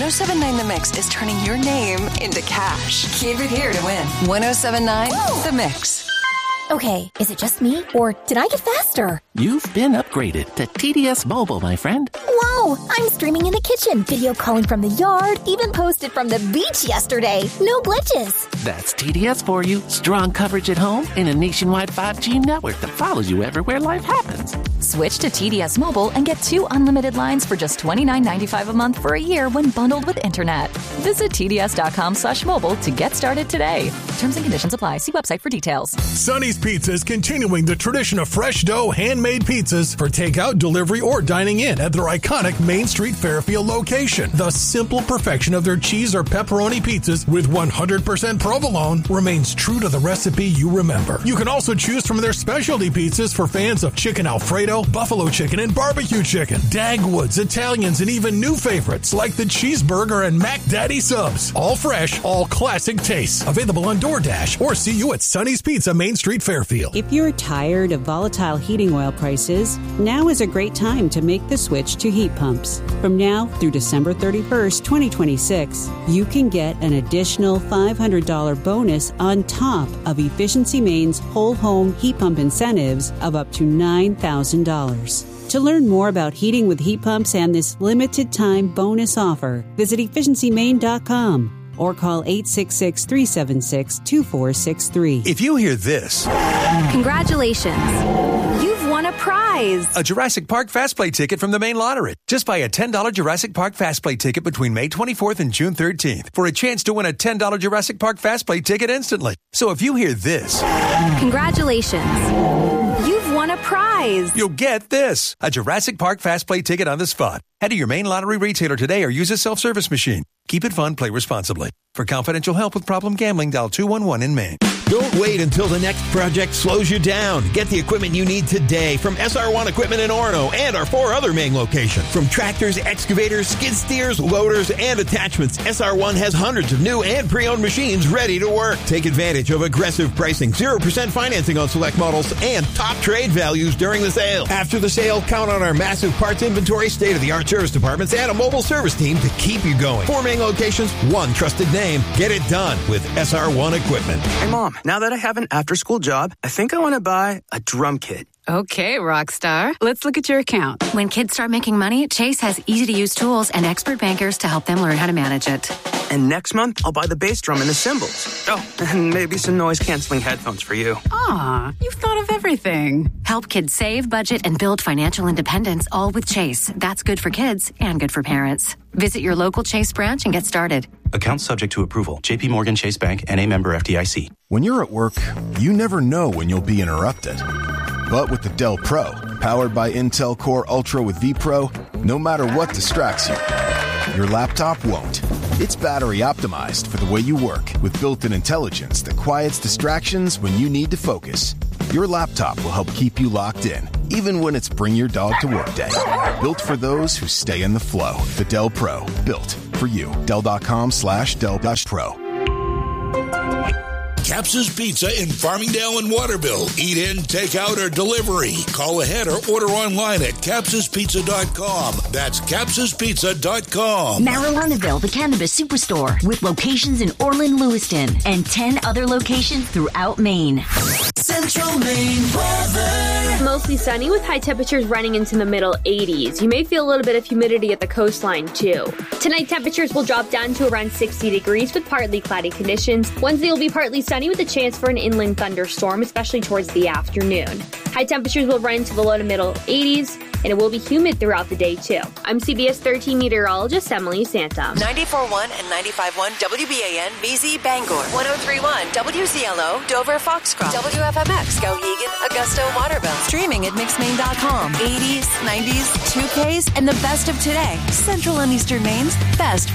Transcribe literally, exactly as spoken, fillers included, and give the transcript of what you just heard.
one oh seven point nine The Mix is turning your name into cash. Keep it here to win. one oh seven point nine The Mix. Okay, is it just me, or did I get faster? You've been upgraded to T D S Mobile, my friend. Whoa, I'm streaming in the kitchen, video calling from the yard, even posted from the beach yesterday. No glitches. That's T D S for you. Strong coverage at home and a nationwide five G network that follows you everywhere life happens. Switch to T D S Mobile and get two unlimited lines for just twenty-nine ninety-five a month for a year when bundled with internet. Visit tds.com slash mobile to get started today. Terms and conditions apply. See website for details. Sonny's Pizza is continuing the tradition of fresh dough, handmade pizzas for takeout, delivery, or dining in at their iconic Main Street Fairfield location. The simple perfection of their cheese or pepperoni pizzas with one hundred percent provolone remains true to the recipe you remember. You can also choose from their specialty pizzas for fans of chicken Alfredo, buffalo chicken, and barbecue chicken, Dagwoods, Italians, and even new favorites like the cheeseburger and Mac Daddy subs. All fresh, all classic tastes. Available on DoorDash or see you at Sonny's Pizza, Main Street Fairfield. If you're tired of volatile heating oil prices, now is a great time to make the switch to heat pumps. From now through December thirty-first, twenty twenty-six, you can get an additional five hundred dollars bonus on top of Efficiency Maine's whole home heat pump incentives of up to nine thousand dollars. To learn more about heating with heat pumps and this limited time bonus offer, visit efficiency maine dot com. Or call eight six six, three seven six, two four six three. If you hear this... Congratulations. You've won a prize. A Jurassic Park Fast Play ticket from the Maine Lottery. Just buy a ten dollars Jurassic Park Fast Play ticket between May twenty-fourth and June thirteenth for a chance to win a ten dollars Jurassic Park Fast Play ticket instantly. So if you hear this... Congratulations. You've won a prize. You'll get this. A Jurassic Park Fast Play ticket on the spot. Head to your Maine Lottery retailer today or use a self-service machine. Keep it fun, play responsibly. For confidential help with problem gambling, dial two one one in Maine. Don't wait until the next project slows you down. Get the equipment you need today from S R one Equipment in Orono and our four other Maine locations. From tractors, excavators, skid steers, loaders, and attachments, S R one has hundreds of new and pre-owned machines ready to work. Take advantage of aggressive pricing, zero percent financing on select models, and top trade values during the sale. After the sale, count on our massive parts inventory, state-of-the-art service departments, and a mobile service team to keep you going. Four Maine locations, one trusted name. Get it done with S R one Equipment. Hey, Mom, now that I have an after-school job, I think I want to buy a drum kit. Okay, Rockstar. Let's look at your account. When kids start making money, Chase has easy-to-use tools and expert bankers to help them learn how to manage it. And next month, I'll buy the bass drum and the cymbals. Oh, and maybe some noise-canceling headphones for you. Aw, you've thought of everything. Help kids save, budget, and build financial independence, all with Chase. That's good for kids and good for parents. Visit your local Chase branch and get started. Account subject to approval. J P Morgan Chase Bank, N A member F D I C. When you're at work, you never know when you'll be interrupted. But with the Dell Pro, powered by Intel Core Ultra with vPro, no matter what distracts you, your laptop won't. It's battery optimized for the way you work with built-in intelligence that quiets distractions when you need to focus. Your laptop will help keep you locked in, even when it's bring your dog to work day. Built for those who stay in the flow. The Dell Pro, built for you. Dell.com slash Dell dash Pro. Caps's Pizza in Farmingdale and Waterville. Eat in, take out, or delivery. Call ahead or order online at caps's pizza dot com. That's caps's pizza dot com. Marilynaville, the Cannabis Superstore, with locations in Orland, Lewiston, and ten other locations throughout Maine. Central Maine weather. Mostly sunny with high temperatures running into the middle eighties. You may feel a little bit of humidity at the coastline too. Tonight temperatures will drop down to around sixty degrees with partly cloudy conditions. Wednesday will be partly sunny with a chance for an inland thunderstorm, especially towards the afternoon. High temperatures will run into the low to middle eighties, and it will be humid throughout the day too. I'm C B S thirteen meteorologist Emily Santom. ninety-four point one and ninety-five point one W B A N B Z Bangor. one oh three point one W C L O Dover Foxcroft. W F M X Skowhegan Augusta Waterville. Streaming at mix maine dot com. eighties, nineties, two Ks, and the best of today. Central and Eastern Maine's best